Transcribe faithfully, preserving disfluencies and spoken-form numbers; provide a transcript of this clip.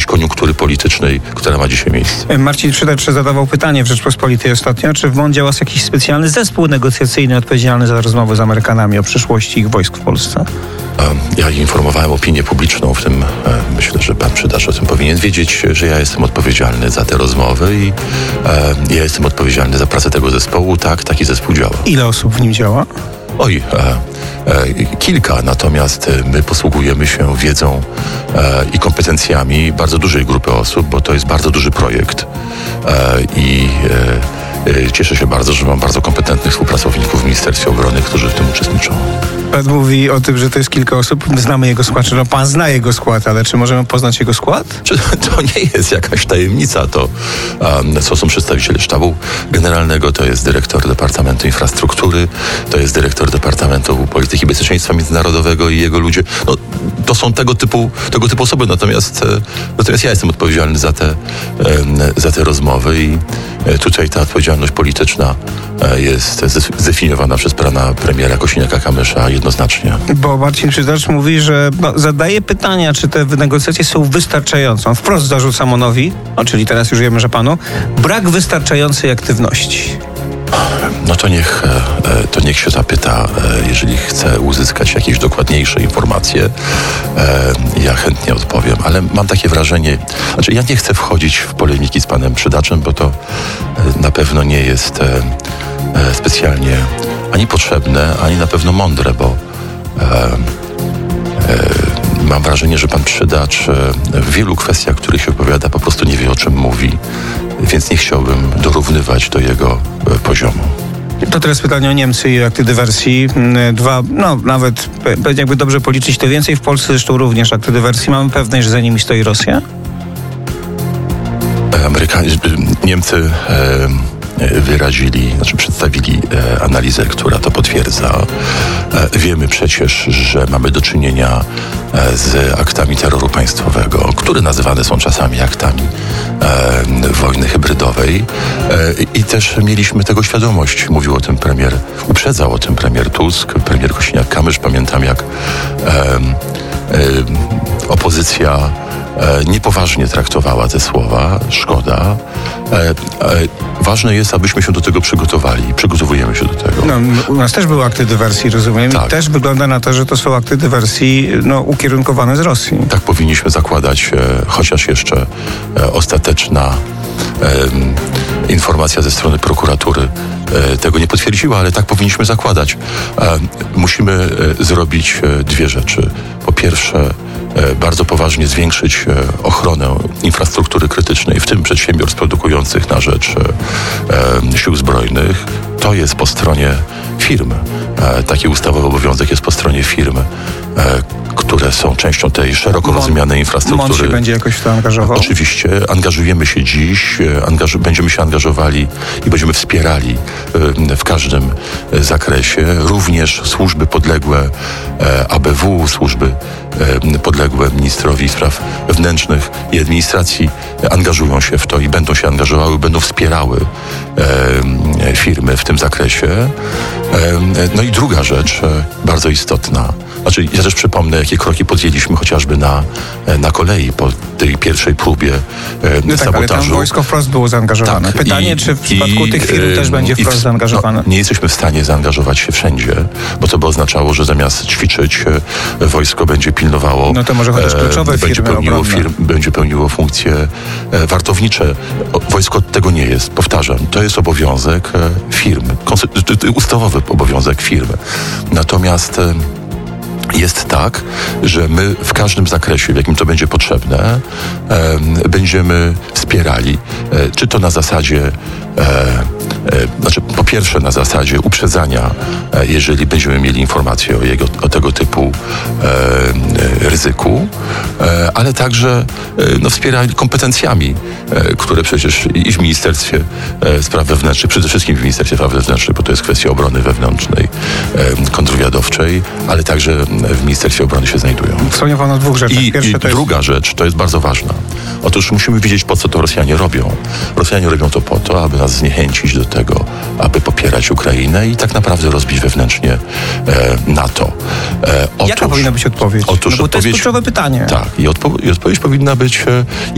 koniunktury politycznej, która ma dzisiaj miejsce. Marcin Przydacz zadawał pytanie w Rzeczpospolitej ostatnio, czy w M O N działa jakiś specjalny zespół negocjacyjny odpowiedzialny za rozmowy z Amerykanami o przyszłości ich wojsk w Polsce? Ja informowałem opinię publiczną, w tym myślę, że pan Przydacz o tym powinien wiedzieć, że ja jestem odpowiedzialny za te rozmowy i e, ja jestem odpowiedzialny za pracę tego zespołu. Tak, taki zespół działa. Ile osób w nim działa? Oj, e, e, kilka, natomiast my posługujemy się wiedzą e, i kompetencjami bardzo dużej grupy osób, bo to jest bardzo duży projekt e, i e, e, cieszę się bardzo, że mam bardzo kompetentnych współpracowników w Ministerstwie Obrony, którzy w tym uczestniczą. Pan mówi o tym, że to jest kilka osób. Znamy jego skład, czy no pan zna jego skład, ale czy możemy poznać jego skład? Czy to nie jest jakaś tajemnica, to um, co są przedstawiciele sztabu generalnego, to jest dyrektor Departamentu Infrastruktury, to jest dyrektor Departamentu Polityki i Bezpieczeństwa Międzynarodowego i jego ludzie. No, to są tego typu, tego typu osoby, natomiast, natomiast ja jestem odpowiedzialny za te, za te rozmowy i tutaj ta odpowiedzialność polityczna jest zdefiniowana przez pana premiera Kosiniaka-Kamysza jednoznacznie. Bo Marcin Przydacz mówi, że no, zadaje pytania, czy te negocjacje są wystarczające. On wprost zarzuca M O N-owi, no, czyli teraz już wiemy, że panu, brak wystarczającej aktywności. No to niech, to niech się zapyta, jeżeli chce uzyskać jakieś dokładniejsze informacje. Ja chętnie odpowiem, ale mam takie wrażenie, znaczy ja nie chcę wchodzić w polemiki z panem Przydaczem, bo to na pewno nie jest specjalnie ani potrzebne, ani na pewno mądre, bo e, e, mam wrażenie, że pan Przydacz w wielu kwestiach, których się opowiada, po prostu nie wie, o czym mówi, więc nie chciałbym dorównywać do jego poziomu. To teraz pytanie o Niemcy i akty dywersji. Dwa, no nawet jakby dobrze policzyć, to więcej w Polsce, zresztą również akty dywersji. Mamy pewność, że za nimi stoi Rosja? Amerykanie, Niemcy e, wyrazili, znaczy przedstawili e, analizę, która to potwierdza. E, wiemy przecież, że mamy do czynienia e, z aktami terroru państwowego, które nazywane są czasami aktami e, wojny hybrydowej e, i też mieliśmy tego świadomość. Mówił o tym premier, uprzedzał o tym premier Tusk, premier Kosiniak-Kamysz. Pamiętam, jak e, e, opozycja E, niepoważnie traktowała te słowa. Szkoda. E, e, ważne jest, abyśmy się do tego przygotowali. Przygotowujemy się do tego. No, u nas też były akty dywersji, rozumiem. Tak. I też wygląda na to, że to są akty dywersji no, ukierunkowane z Rosji. Tak powinniśmy zakładać, e, chociaż jeszcze e, ostateczna e, informacja ze strony prokuratury e, tego nie potwierdziła, ale tak powinniśmy zakładać. E, musimy e, zrobić e, dwie rzeczy. Po pierwsze, bardzo poważnie zwiększyć ochronę infrastruktury krytycznej, w tym przedsiębiorstw produkujących na rzecz e, sił zbrojnych. To jest po stronie firm. E, taki ustawowy obowiązek jest po stronie firm, e, które są częścią tej szeroko rozumianej infrastruktury. M O N się będzie jakoś w to angażował? Oczywiście. Angażujemy się dziś, angaż- będziemy się angażowali i będziemy wspierali e, w każdym zakresie. Również służby podległe e, A B W, służby e, podległe ministrowi spraw wewnętrznych i administracji angażują się w to i będą się angażowały, będą wspierały e, firmy w tym zakresie. E, no i druga rzecz, e, bardzo istotna. Znaczy, ja też przypomnę, jakie kroki podjęliśmy chociażby na, na kolei po tej pierwszej próbie e, no tak, sabotażu. Ale tam wojsko wprost było zaangażowane. Tak, Pytanie, i, czy w przypadku i, tych firm też będzie wprost w, zaangażowane? No, nie jesteśmy w stanie zaangażować się wszędzie, bo to by oznaczało, że zamiast ćwiczyć, e, wojsko będzie pilnowało. No to może chociaż kluczowe e, firmy będzie pełniło, firm, będzie pełniło funkcje e, wartownicze. O, wojsko tego nie jest, powtarzam. To jest obowiązek e, firm, konsy- ustawowy obowiązek firmy. Natomiast e, jest tak, że my w każdym zakresie, w jakim to będzie potrzebne, e, będziemy wspierali, e, czy to na zasadzie, e, e, znaczy po pierwsze na zasadzie uprzedzania, e, jeżeli będziemy mieli informacje o, jego, o tego typu e, ryzyku, e, ale także e, no, wspierali kompetencjami, e, które przecież i w Ministerstwie e, Spraw Wewnętrznych, przede wszystkim w Ministerstwie Spraw Wewnętrznych, bo to jest kwestia obrony wewnętrznej, e, kontrwywiadowczej, ale także w Ministerstwie Obrony się znajdują. Wspomniał pan o dwóch rzeczach. I, Pierwsze i to jest... druga rzecz, to jest bardzo ważna. Otóż musimy wiedzieć, po co to Rosjanie robią. Rosjanie robią to po to, aby nas zniechęcić do tego, aby popierać Ukrainę i tak naprawdę rozbić wewnętrznie e, NATO. E, otóż, Jaka powinna być odpowiedź? Otóż no bo odpowiedź, to jest kluczowe pytanie. Tak, i, odpo- i odpowiedź powinna być... E,